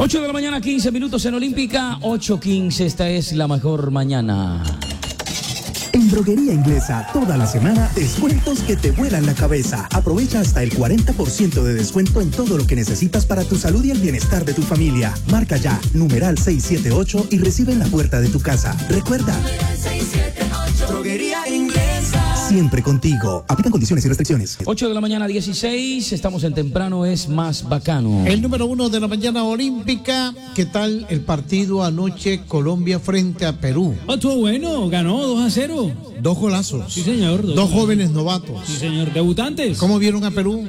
8 de la mañana, 15 minutos en Olímpica, 8:15, esta es la mejor mañana. En Droguería Inglesa, toda la semana, descuentos que te vuelan la cabeza. Aprovecha hasta el 40% de descuento en todo lo que necesitas para tu salud y el bienestar de tu familia. Marca ya, numeral 678 y recibe en la puerta de tu casa. Recuerda, 678. Droguería Inglesa. Siempre contigo. Aplican condiciones y restricciones. 8 de la mañana, 16, estamos en Temprano es más bacano. El número 1 de la mañana olímpica. ¿Qué tal el partido anoche Colombia frente a Perú? Estuvo bueno, ganó 2-0. 2 golazos. Sí, señor. 2 jóvenes novatos. Sí, señor. Debutantes. ¿Cómo vieron a Perú?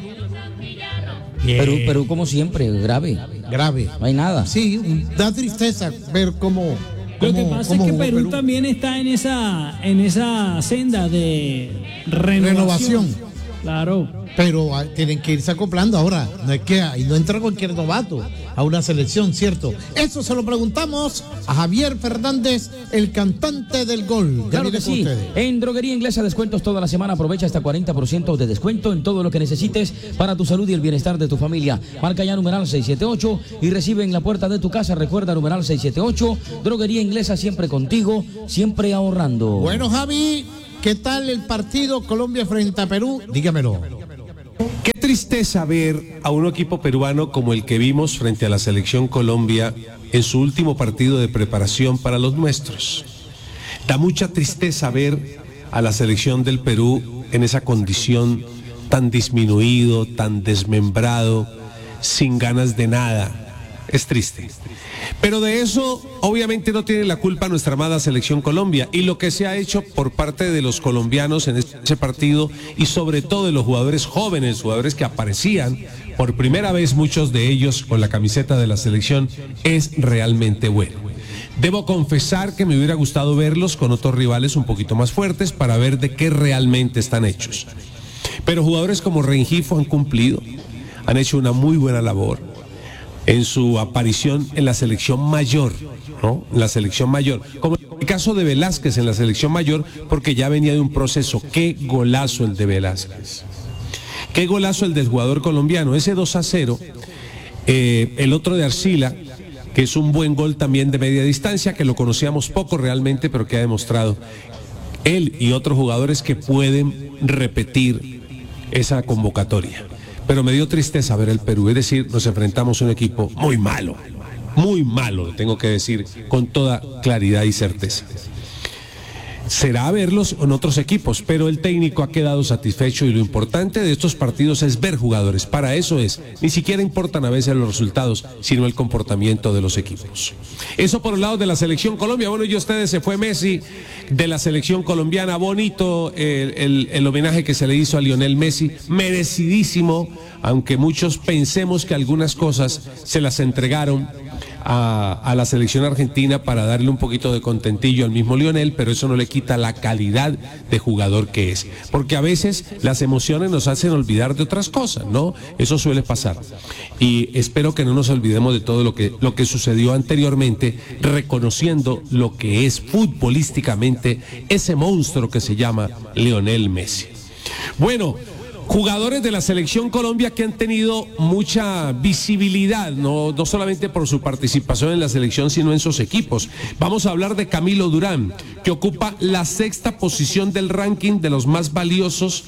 Perú, como siempre, grave. Grave. No hay nada. Sí, da tristeza ver cómo... Lo que pasa es que Perú también está en esa senda de renovación. Claro. Pero tienen que irse acoplando ahora. No es que ahí no entra cualquier novato a una selección, ¿cierto? Eso se lo preguntamos a Javier Fernández, el cantante del gol. Claro que sí. En Droguería Inglesa, descuentos toda la semana. Aprovecha hasta 40% de descuento en todo lo que necesites para tu salud y el bienestar de tu familia. Marca ya numeral 678 y recibe en la puerta de tu casa. Recuerda numeral 678. Droguería Inglesa, siempre contigo, siempre ahorrando. Bueno, Javi, ¿qué tal el partido Colombia frente a Perú? Dígamelo. Qué tristeza ver a un equipo peruano como el que vimos frente a la selección Colombia en su último partido de preparación para los nuestros. Da mucha tristeza ver a la selección del Perú en esa condición tan disminuido, tan desmembrado, sin ganas de nada. Es triste. Pero de eso obviamente no tiene la culpa nuestra amada selección Colombia y lo que se ha hecho por parte de los colombianos en ese partido y sobre todo de los jugadores jóvenes, jugadores que aparecían por primera vez, muchos de ellos con la camiseta de la selección, es realmente bueno. Debo confesar que me hubiera gustado verlos con otros rivales un poquito más fuertes para ver de qué realmente están hechos. Pero jugadores como Rengifo han cumplido, han hecho una muy buena labor en su aparición en la selección mayor, ¿no? En la selección mayor, como el caso de Velázquez en la selección mayor, porque ya venía de un proceso. Qué golazo el de Velázquez, qué golazo el del jugador colombiano, ese 2-0, el otro de Arcila, que es un buen gol también de media distancia, que lo conocíamos poco realmente, pero que ha demostrado él y otros jugadores que pueden repetir esa convocatoria. Pero me dio tristeza ver el Perú, es decir, nos enfrentamos a un equipo muy malo, lo tengo que decir con toda claridad y certeza. Será verlos en otros equipos, pero el técnico ha quedado satisfecho y lo importante de estos partidos es ver jugadores, para eso es, ni siquiera importan a veces los resultados, sino el comportamiento de los equipos. Eso por el lado de la selección Colombia. Bueno, y ustedes, se fue Messi de la selección colombiana, bonito el homenaje que se le hizo a Lionel Messi, merecidísimo, aunque muchos pensemos que algunas cosas se las entregaron a la selección argentina para darle un poquito de contentillo al mismo Lionel, pero eso no le quita la calidad de jugador que es, porque a veces las emociones nos hacen olvidar de otras cosas, ¿no? Eso suele pasar y espero que no nos olvidemos de todo lo que sucedió anteriormente, reconociendo lo que es futbolísticamente ese monstruo que se llama Lionel Messi. Bueno, jugadores de la selección Colombia que han tenido mucha visibilidad, no solamente por su participación en la selección, sino en sus equipos. Vamos a hablar de Camilo Durán, que ocupa la 6ª posición del ranking de los más valiosos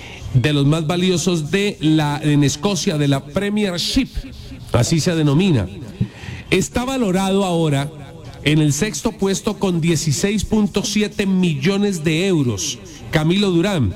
en Escocia, de la Premiership, así se denomina. Está valorado ahora en el 6º puesto con 16.7 millones de euros. Camilo Durán.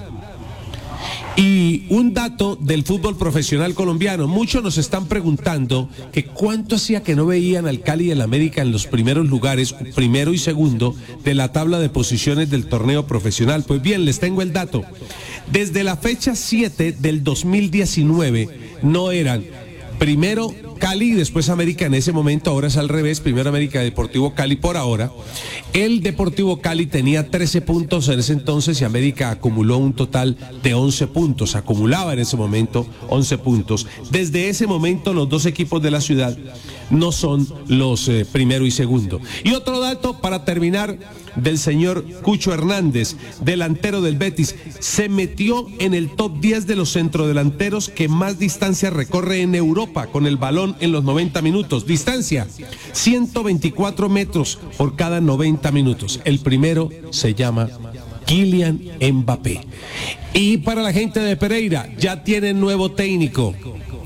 Y un dato del fútbol profesional colombiano, muchos nos están preguntando que cuánto hacía que no veían al Cali y al América en los primeros lugares, primero y segundo, de la tabla de posiciones del torneo profesional. Pues bien, les tengo el dato. Desde la fecha 7 del 2019 no eran primero Cali y después América en ese momento, ahora es al revés, primero América, Deportivo Cali por ahora. El Deportivo Cali tenía 13 puntos en ese entonces y América acumuló un total de 11 puntos, acumulaba en ese momento 11 puntos. Desde ese momento los dos equipos de la ciudad no son los primero y segundo. Y otro dato para terminar del señor Cucho Hernández, delantero del Betis, se metió en el top 10 de los centrodelanteros que más distancia recorre en Europa con el balón balón en los 90 minutos. Distancia, 124 metros por cada 90 minutos. El primero se llama Kylian Mbappé. Y para la gente de Pereira, ya tienen nuevo técnico.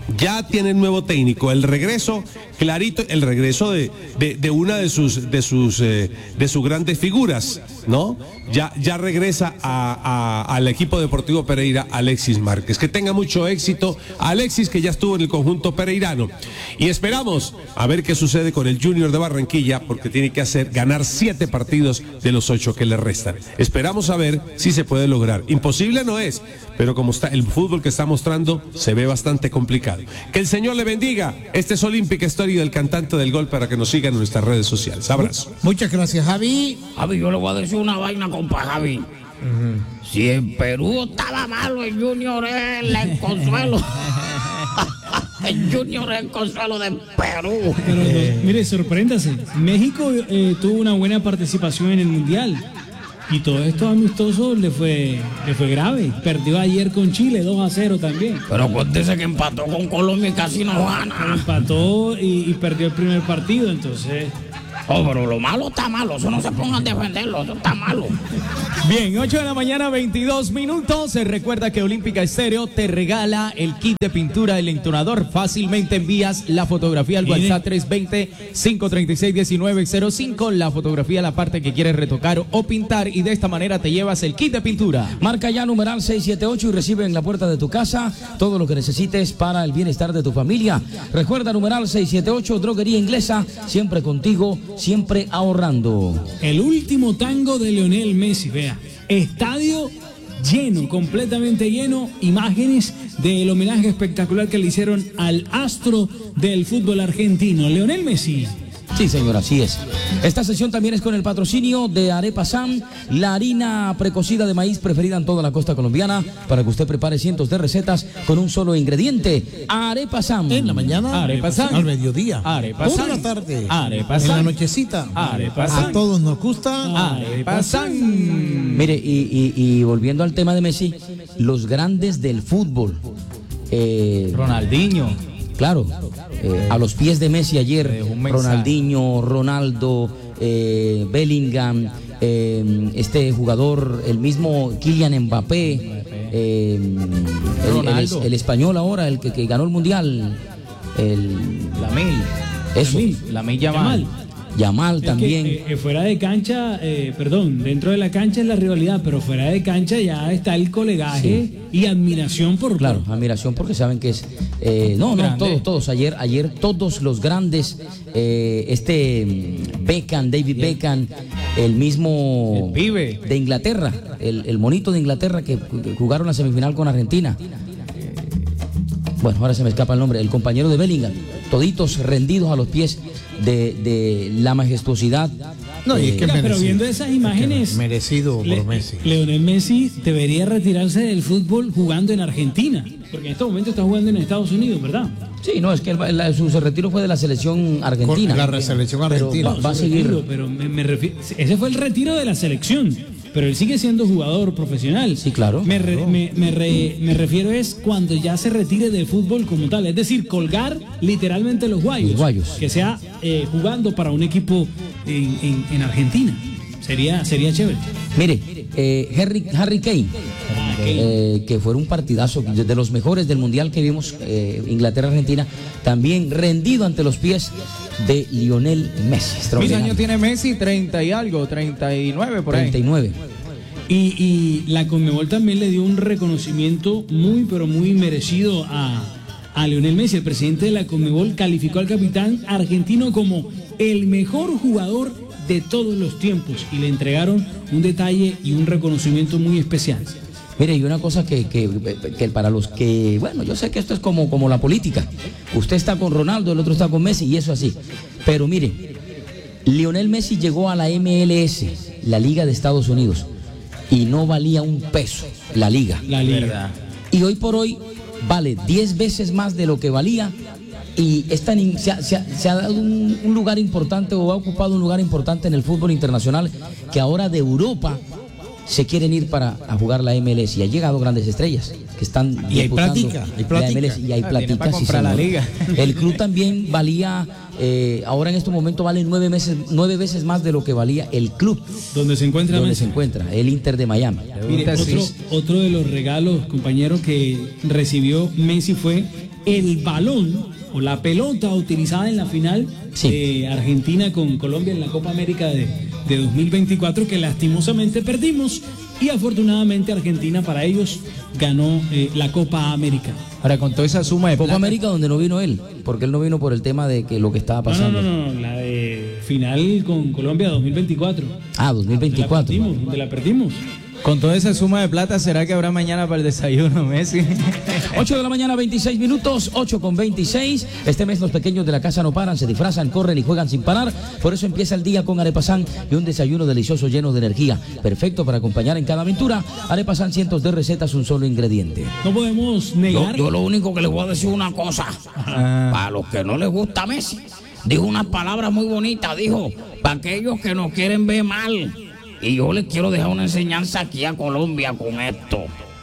El regreso, clarito, el regreso de una de sus grandes figuras, ¿no? Ya regresa al equipo deportivo Pereira Alexis Márquez. Que tenga mucho éxito Alexis, que ya estuvo en el conjunto pereirano. Y esperamos a ver qué sucede con el Junior de Barranquilla, porque tiene que ganar 7 partidos de los 8 que le restan. Esperamos a ver si se puede lograr. Imposible no es, pero como está el fútbol que está mostrando, se ve bastante complicado. Que el Señor le bendiga. Este es Olímpica Historia del Cantante del Gol, para que nos sigan en nuestras redes sociales. Abrazo. Muchas gracias, Javi. Javi, yo le voy a decir una vaina, compa Javi. Si en Perú estaba malo, el Junior es el consuelo. El Junior es el consuelo de Perú. Pero, mire, sorpréndase. México tuvo una buena participación en el Mundial. Y todo esto amistoso le fue grave. Perdió ayer con Chile 2-0 también. Pero cuéntese que empató con Colombia y casi no gana. Empató y perdió el primer partido, entonces... Oh, pero lo malo está malo, eso no se pongan a defenderlo, eso está malo. Bien, 8 de la mañana, 22 minutos. Se recuerda que Olímpica Estéreo te regala el kit de pintura del entonador. Fácilmente envías la fotografía al WhatsApp 320-536-1905. La fotografía, la parte que quieres retocar o pintar, y de esta manera te llevas el kit de pintura. Marca ya numeral 678 y recibe en la puerta de tu casa todo lo que necesites para el bienestar de tu familia. Recuerda, numeral 678, Droguería Inglesa, siempre contigo, siempre ahorrando. El último tango de Lionel Messi, vea, estadio lleno, completamente lleno, imágenes del homenaje espectacular que le hicieron al astro del fútbol argentino, Lionel Messi. Sí, señor, así es. Esta sesión también es con el patrocinio de Arepa Sam, la harina precocida de maíz preferida en toda la costa colombiana, para que usted prepare cientos de recetas con un solo ingrediente. Arepa Sam. En la mañana, Arepa Sam. al mediodía, Arepa Sam. por la tarde, Arepa en Sam. la nochecita. Arepa Sam. A todos nos gusta Arepa Sam. Mire, y volviendo al tema de Messi, los grandes del fútbol. Ronaldinho. Claro, a los pies de Messi ayer, Ronaldinho, Ronaldo, Bellingham, este jugador, el mismo Kylian Mbappé, el español ahora, el que ganó el Mundial, Lamine Yamal. Yamal también. Que, fuera de cancha, dentro de la cancha es la rivalidad, pero fuera de cancha ya está el colegaje y admiración por... Claro, admiración porque saben que es... todos. Ayer todos los grandes, Beckham, David Beckham, el mismo... El pibe. De Inglaterra, el monito de Inglaterra que jugaron la semifinal con Argentina. Bueno, ahora se me escapa el nombre, el compañero de Bellingham, toditos rendidos a los pies de la majestuosidad. No, y es que pero viendo esas imágenes, merecido por Messi. Lionel Messi debería retirarse del fútbol jugando en Argentina, porque en este momento está jugando en Estados Unidos, ¿verdad? Sí, no, es que su retiro fue de la selección argentina. La selección argentina. Va a seguir. Pero me refiero, ese fue el retiro de la selección. Pero él sigue siendo jugador profesional. Sí, claro. Me refiero es cuando ya se retire del fútbol como tal. Es decir, colgar literalmente los guayos. Que sea jugando para un equipo en Argentina. Sería chévere. Mire, Harry Kane, que fue un partidazo, de los mejores del Mundial que vimos, Inglaterra-Argentina, también rendido ante los pies de Lionel Messi. ¿Cuántos años tiene Messi? 30 y algo, 39 por ahí. 39. Y la Conmebol también le dio un reconocimiento muy, pero muy merecido a Lionel Messi. El presidente de la Conmebol calificó al capitán argentino como el mejor jugador de todos los tiempos y le entregaron un detalle y un reconocimiento muy especial. Mire, y una cosa que para los que, bueno, yo sé que esto es como la política. Usted está con Ronaldo, el otro está con Messi y eso así. Pero mire, Lionel Messi llegó a la MLS, la Liga de Estados Unidos, y no valía un peso la liga. Y hoy por hoy vale 10 veces más de lo que valía y se ha dado un lugar importante, o ha ocupado un lugar importante en el fútbol internacional, que ahora de Europa se quieren ir a jugar la MLS y ha llegado grandes estrellas. que están Y hay disputando plática, hay la plática. MLS, y hay Viene plática, para sí, comprar la señor. liga. El club también valía, ahora en este momento vale 9 veces más de lo que valía el club Donde se encuentra donde Messi. se encuentra, el Inter de Miami. Mire, otro de los regalos, compañero, que recibió Messi fue el balón o la pelota utilizada en la final Sí. de Argentina con Colombia en la Copa América de 2024, que lastimosamente perdimos, y afortunadamente Argentina para ellos ganó la Copa América. Ahora, con toda esa suma de Copa plata, América donde no vino él, porque él no vino por el tema de que lo que estaba pasando. No, la de final con Colombia 2024. Ah, 2024. Donde la perdimos. con toda esa suma de plata, ¿será que habrá mañana para el desayuno, Messi? 8 de la mañana, 26 minutos, 8:26. Este mes los pequeños de la casa no paran, se disfrazan, corren y juegan sin parar. Por eso empieza el día con Arepasan y un desayuno delicioso lleno de energía. Perfecto para acompañar en cada aventura. Arepasan, cientos de recetas, un solo ingrediente. No podemos negar. Yo lo único que les voy a decir una cosa. Para los que no les gusta Messi, dijo unas palabras muy bonitas. Dijo, para aquellos que nos quieren ver mal. Y yo les quiero dejar una enseñanza aquí a Colombia con esto.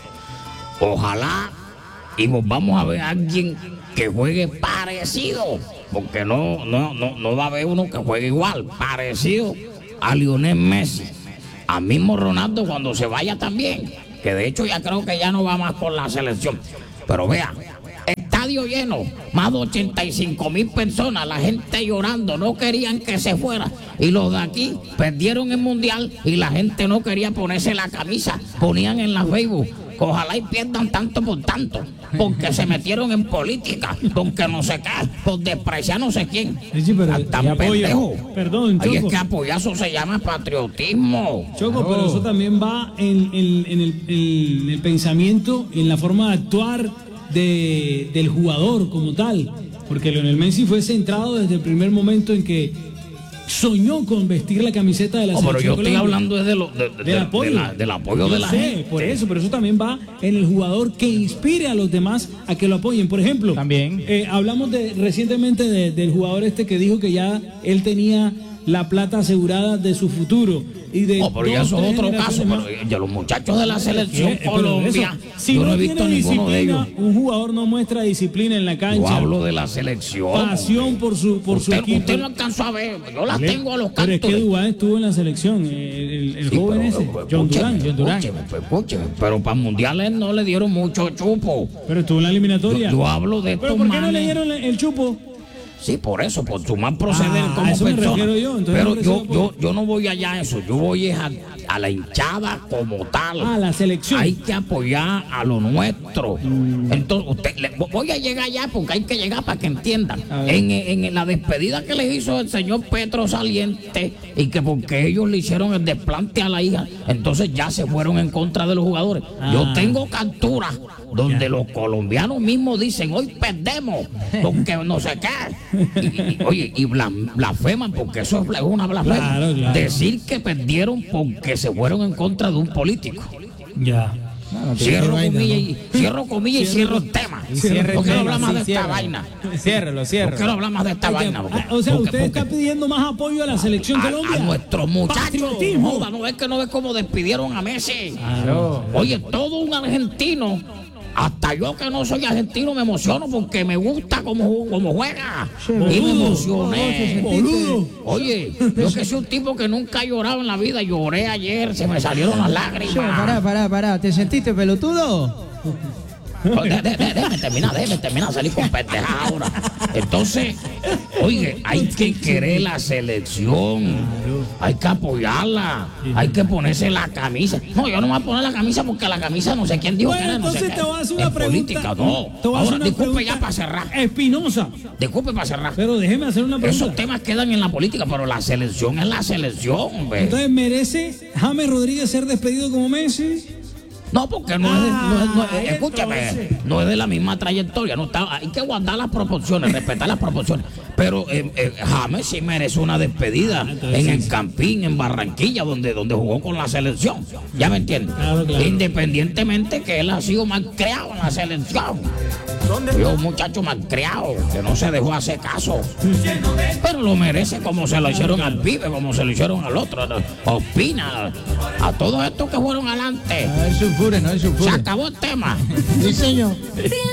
Ojalá y volvamos a ver a alguien que juegue parecido. Porque no va a haber uno que juegue igual, parecido a Lionel Messi. A mismo Ronaldo cuando se vaya también. Que de hecho ya creo que ya no va más con la selección. Pero vea, estadio lleno, más de 85,000 personas, la gente llorando, no querían que se fuera. Y los de aquí perdieron el mundial y la gente no quería ponerse la camisa, ponían en la Facebook. Ojalá y pierdan tanto por tanto, porque se metieron en política, porque no sé qué, por despreciar no sé quién. Sí, pero Tan y apoya. pendejo. Perdón, Ahí es Choco. que apoyar eso se llama patriotismo. Choco, pero eso también va en el pensamiento, en la forma de actuar del jugador como tal. Porque Lionel Messi fue centrado desde el primer momento en que soñó con vestir la camiseta de la No, pero selección yo estoy Colombia. hablando Del apoyo. del apoyo de Yo la sé, gente. por eso, pero eso también va en el jugador que inspire a los demás a que lo apoyen. Por ejemplo, También. Hablamos recientemente del jugador este que dijo que ya él tenía la plata asegurada de su futuro. Y de No, pero ya dos, eso es tres otro caso. generaciones Pero más. ya los muchachos de la selección Pero Colombia, eso, si yo no he tiene visto ninguno de ellos. disciplina, un jugador no muestra disciplina en la Yo cancha. hablo de la selección. Pasión por su equipo. Usted no alcanzó a ver. Yo las tengo a los Pero es que cantos. Dubán estuvo en la selección, el Sí, joven pero, ese, John Durán. Escúcheme, pero para mundiales no le dieron mucho chupo. Pero estuvo en la eliminatoria. Yo hablo de ¿Pero estos por qué no le manes. dieron el chupo? Sí, por eso, por su mal proceder Ah, a como eso me persona. refiero yo, entonces Pero no recibo yo no voy allá a eso, yo voy a la hinchada como tal. Ah, la selección. Hay que apoyar a lo nuestro. Entonces, voy a llegar allá porque hay que llegar para que entiendan. En la despedida que le hizo el señor Petro Saliente y que porque ellos le hicieron el desplante a la hija, entonces ya se fueron en contra de los jugadores. Yo tengo capturas donde los colombianos mismos dicen, hoy perdemos, porque no sé qué. Oye, y blasfeman, porque eso es una blasfema. Claro. Decir que perdieron porque se fueron en contra de un político. Ya. Cierro vaina, comillas, ¿no? y cierro el tema. ¿Por qué no habla más de esta vaina? Ciérralo, ¿Por qué no ciérralo. habla más de esta vaina? O sea, Porque- usted está pidiendo más apoyo a la selección a Colombia. nuestros muchachos. Patriotismo. Joda, no es que no ves cómo despidieron a Messi. Claro. Oye, todo un argentino, hasta yo que no soy argentino me emociono porque me gusta cómo juega. Y me emocioné. Boludo. Oye, yo que soy un tipo que nunca ha llorado en la vida, lloré ayer, se me salieron las lágrimas. Pará. ¿Te sentiste pelotudo? Déjame terminar, salir con pendejadas ahora. Entonces, oye, hay que querer la selección, hay que apoyarla, hay que ponerse la camisa. No, yo no me voy a poner la camisa porque la camisa no sé quién dijo Bueno, que era, no sé entonces qué. te voy a hacer una En pregunta. política, no. Te voy a hacer Ahora, una disculpe pregunta ya para cerrar. Espinosa. Disculpe para cerrar. Pero déjeme hacer una pregunta. Esos temas quedan en la política, pero la selección es la selección, hombre. Entonces, ¿merece James Rodríguez ser despedido como Messi? No, porque escúchame, no es de la misma trayectoria, no está, hay que guardar las proporciones, respetar las proporciones. Pero James sí merece una despedida en el Campín, en Barranquilla, donde jugó con la selección. ¿Ya me entiendes? Claro. Independientemente que él ha sido mal creado en la selección. Yo, un muchacho mal creado, que no se dejó hacer caso. Pero lo merece como se lo hicieron al pibe, como se lo hicieron al otro, a Ospina, a todos estos que fueron adelante. sulfure, no se Se sulfure. acabó el tema. Sí, señor.